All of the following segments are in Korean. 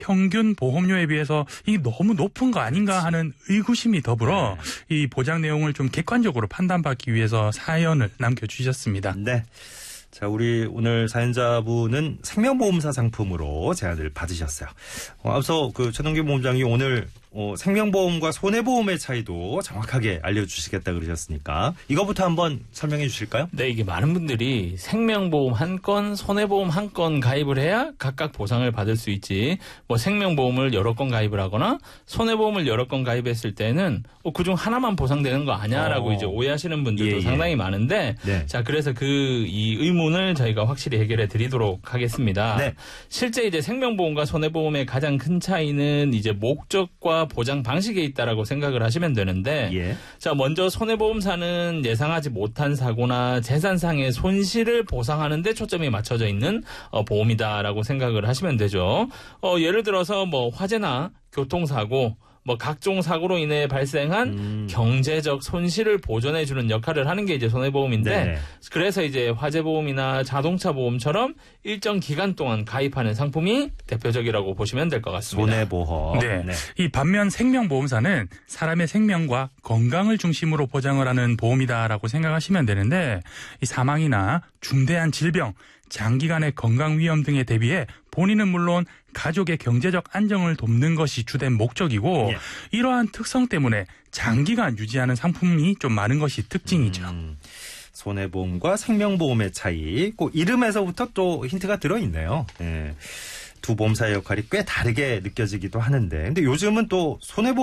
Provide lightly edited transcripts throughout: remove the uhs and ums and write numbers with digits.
평균 보험료에 비해서 이게 너무 높은 거 아닌가 하는 의구심이 더불어 이 보장 내용을 좀 객관적으로 판단받기 위해서 사연을 남겨주셨습니다. 네. 자, 우리 오늘 사연자분은 생명보험사 상품으로 제안을 받으셨어요. 앞서 최동기 보험장이 오늘 생명보험과 손해보험의 차이도 정확하게 알려주시겠다 그러셨으니까 이거부터 한번 설명해 주실까요? 네, 이게 많은 분들이 생명보험 한 건, 손해보험 한 건 가입을 해야 각각 보상을 받을 수 있지. 뭐 생명보험을 여러 건 가입을 하거나 손해보험을 여러 건 가입했을 때는 그중 하나만 보상되는 거 아니야라고 이제 오해하시는 분들도 상당히 많은데, 네. 자, 그래서 이 의문을 저희가 확실히 해결해 드리도록 하겠습니다. 네. 실제 이제 생명보험과 손해보험의 가장 큰 차이는 이제 목적과 보장 방식에 있다라고 생각을 하시면 되는데, 자, 먼저 손해보험사는 예상하지 못한 사고나 재산상의 손실을 보상하는 데 초점이 맞춰져 있는 보험이다라고 생각을 하시면 되죠. 예를 들어서 뭐 화재나 교통사고, 뭐 각종 사고로 인해 발생한 경제적 손실을 보전해주는 역할을 하는 게 이제 손해보험인데, 그래서 이제 화재보험이나 자동차 보험처럼 일정 기간 동안 가입하는 상품이 대표적이라고 보시면 될 것 같습니다. 손해보험. 네. 이 반면 생명보험사는 사람의 생명과 건강을 중심으로 보장을 하는 보험이다라고 생각하시면 되는데, 이 사망이나 중대한 질병, 장기간의 건강 위험 등에 대비해 본인은 물론 가족의 경제적 안정을 돕는 것이 주된 목적이고, 이러한 특성 때문에 장기간 유지하는 상품이 좀 많은 것이 특징이죠. 손해보험과 생명보험의 차이, 그 이름에서부터 또 힌트가 들어있네요. 네. 두 보험사의 역할이 꽤 다르게 느껴지기도 하는데, 근데 요즘은 또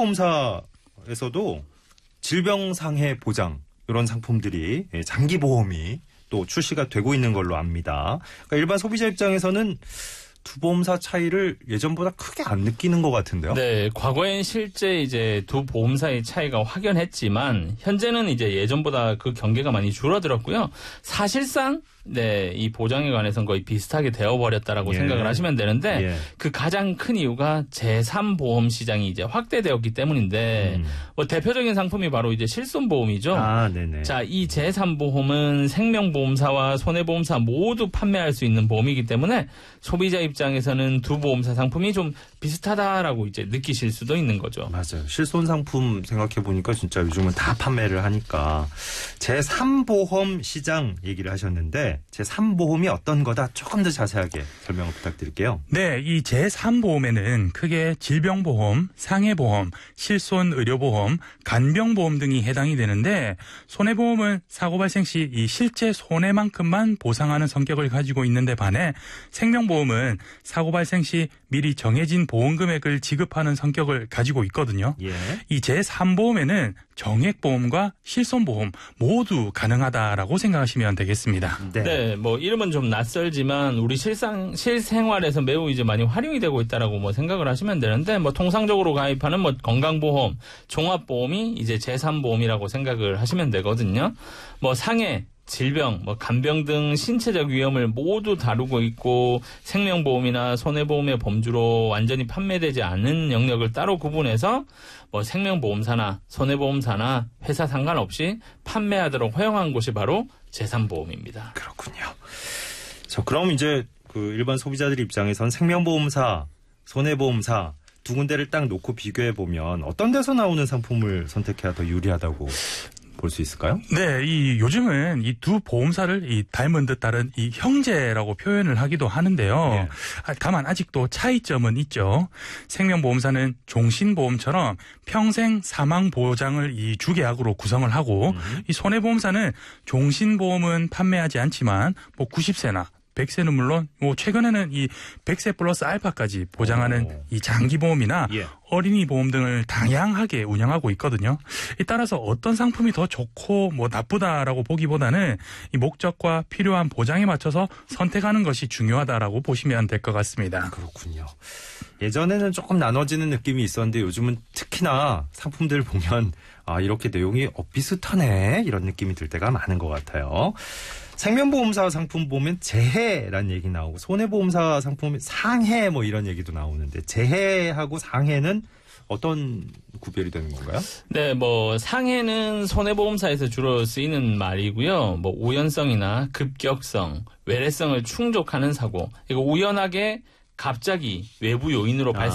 손해보험사에서도 질병상해 보장 이런 상품들이, 장기보험이 또 출시가 되고 있는 걸로 압니다. 그러니까 일반 소비자 입장에서는 두 보험사 차이를 예전보다 크게 안 느끼는 것 같은데요. 네, 과거엔 실제 이제 두 보험사의 차이가 확연했지만 현재는 이제 예전보다 그 경계가 많이 줄어들었고요. 사실상 이 보장에 관해서는 거의 비슷하게 되어버렸다라고 생각을 하시면 되는데, 그 가장 큰 이유가 제3보험 시장이 이제 확대되었기 때문인데, 뭐 대표적인 상품이 바로 이제 실손보험이죠. 자, 이 제3보험은 생명보험사와 손해보험사 모두 판매할 수 있는 보험이기 때문에 소비자 입장에서는 두 보험사 상품이 좀 비슷하다라고 이제 느끼실 수도 있는 거죠. 맞아요. 실손 상품 생각해 보니까 진짜 요즘은 다 판매를 하니까. 제3보험 시장 얘기를 하셨는데, 제3보험이 어떤 거다 조금 더 자세하게 설명을 부탁드릴게요. 네, 이 제3보험에는 크게 질병보험, 상해보험, 실손의료보험, 간병보험 등이 해당이 되는데, 손해보험은 사고 발생 시 이 실제 손해만큼만 보상하는 성격을 가지고 있는데 반해 생명보험은 사고 발생 시 미리 정해진 보험금액을 지급하는 성격을 가지고 있거든요. 이 제3보험에는 정액보험과 실손보험 모두 가능하다라고 생각하시면 되겠습니다. 네, 뭐 이름은 좀 낯설지만 우리 실생활에서 매우 이제 많이 활용이 되고 있다라고 뭐 생각을 하시면 되는데, 뭐 통상적으로 가입하는 뭐 건강보험, 종합보험이 이제 제3보험이라고 생각을 하시면 되거든요. 뭐 상해, 질병, 뭐 간병 등 신체적 위험을 모두 다루고 있고, 생명보험이나 손해보험의 범주로 완전히 판매되지 않은 영역을 따로 구분해서 뭐 생명보험사나 손해보험사나 회사 상관없이 판매하도록 허용한 곳이 바로 제3보험입니다. 그렇군요. 자, 그럼 이제 일반 소비자들 입장에선 생명보험사, 손해보험사 두 군데를 딱 놓고 비교해 보면 어떤 데서 나오는 상품을 선택해야 더 유리하다고 볼 수 있을까요? 네, 요즘은 이 두 보험사를 닮은 듯 다른 형제라고 표현을 하기도 하는데요. 다만 아직도 차이점은 있죠. 생명보험사는 종신보험처럼 평생 사망 보장을 이 주계약으로 구성을 하고, 이 손해보험사는 종신보험은 판매하지 않지만 뭐 90세나 100세는 물론 뭐 최근에는 이 100세 플러스 알파까지 보장하는 이 장기보험이나 어린이 보험 등을 다양하게 운영하고 있거든요. 따라서 어떤 상품이 더 좋고 뭐 나쁘다라고 보기보다는 이 목적과 필요한 보장에 맞춰서 선택하는 것이 중요하다라고 보시면 될 것 같습니다. 그렇군요. 예전에는 조금 나눠지는 느낌이 있었는데 요즘은 특히나 상품들 보면 이렇게 내용이 비슷하네 이런 느낌이 들 때가 많은 것 같아요. 생명보험사 상품 보면 재해라는 얘기 나오고, 손해보험사 상품 상해 뭐 이런 얘기도 나오는데, 재해하고 상해는 어떤 구별이 되는 건가요? 네, 뭐 상해는 손해보험사에서 주로 쓰이는 말이고요. 뭐 우연성이나 급격성, 외래성을 충족하는 사고, 이거 우연하게 갑자기 외부 요인으로 발생